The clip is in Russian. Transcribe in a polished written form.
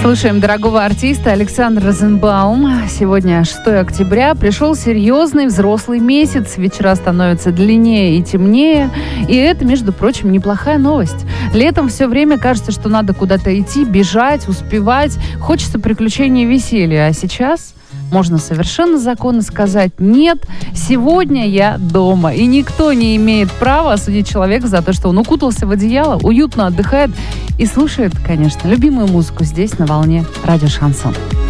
Слушаем дорогого артиста Александра Розенбаум. Сегодня 6 октября. Пришел серьезный взрослый месяц. Вечера становятся длиннее и темнее. И это, между прочим, неплохая новость. Летом все время кажется, что надо куда-то идти, бежать, успевать. Хочется приключений и веселья. А сейчас можно совершенно законно сказать: нет, сегодня я дома. И никто не имеет права осудить человека за то, что он укутался в одеяло, уютно отдыхает и слушает, конечно, любимую музыку здесь, на волне радио Шансон.